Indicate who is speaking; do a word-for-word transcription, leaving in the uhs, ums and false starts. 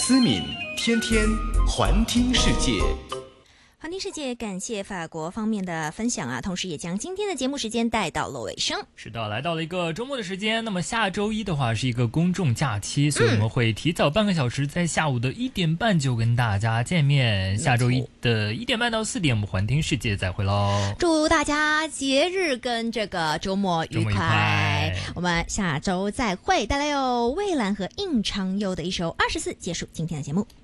Speaker 1: 思敏天天环听世界。
Speaker 2: 环听世界，感谢法国方面的分享啊，同时也将今天的节目时间带到了尾声。
Speaker 3: 是的，来到了一个周末的时间，那么下周一的话是一个公众假期，所以我们会提早半个小时，在下午的一点半就跟大家见面。下周一的一点半到四点，我们环听世界再会喽！
Speaker 2: 祝大家节日跟这个周末愉快，
Speaker 3: 周末愉快
Speaker 2: 我们下周再会，带来有蔚蓝和应昌佑的一首二十四，结束今天的节目。